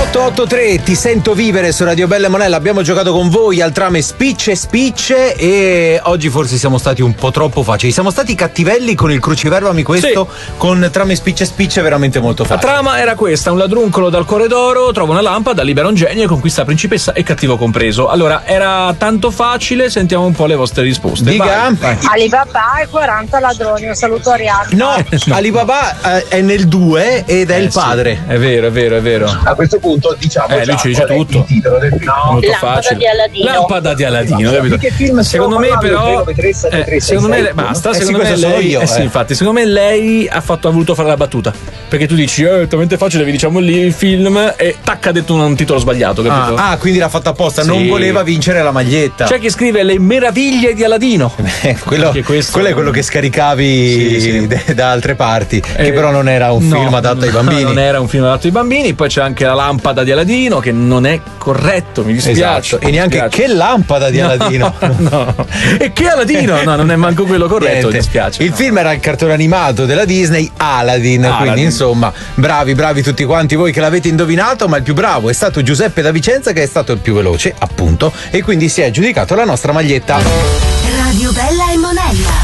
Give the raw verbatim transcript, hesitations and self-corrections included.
otto otto tre, ti sento vivere su Radio Bella e Monella. Abbiamo giocato con voi al trame spicce spicce e oggi forse siamo stati un po' troppo facili. Siamo stati cattivelli con il cruciverbami questo, sì. Con trame spicce spicce veramente molto facile. La trama era questa: un ladruncolo dal cuore d'oro trova una lampada, libera un genio e conquista la principessa e cattivo compreso. Allora, era tanto facile, sentiamo un po' le vostre risposte. Dica. Vai, vai. Alibaba e quaranta ladroni, un saluto a Arianna. No, no. Alibaba eh, è nel due ed è eh, il padre. Sì. È vero, è vero, è vero. A questo punto diciamo eh, lui ci dice tutto. Il titolo del film. No, molto Lampada facile. di Aladino. Lampada di Aladino, capito? Che film secondo me però eh, secondo me basta, eh, secondo sì, me lei io, eh, eh. sì, infatti, secondo me lei ha fatto ha voluto fare la battuta. Perché tu dici "Eh, è talmente facile, vi diciamo lì il film" e tac ha detto un titolo sbagliato, capito? Ah, ah quindi l'ha fatta apposta, sì. Non voleva vincere la maglietta. C'è chi scrive Le meraviglie di Aladino. Eh, quello, questo... quello è quello che scaricavi sì, sì. De, da altre parti, eh, che però non era un no, film adatto ai bambini. Non era un film adatto ai bambini. Poi c'è anche La lampada di Aladino, che non è corretto, mi dispiace. Esatto. E neanche dispiace. Che lampada di no, Aladino. No. E che Aladino? No, non è manco quello corretto, mi dispiace. Il no. film era il cartone animato della Disney, Aladdin, Aladdin. Quindi insomma, bravi, bravi tutti quanti voi che l'avete indovinato, ma il più bravo è stato Giuseppe da Vicenza, che è stato il più veloce, appunto, e quindi si è aggiudicato la nostra maglietta. Radio Bella e Monella.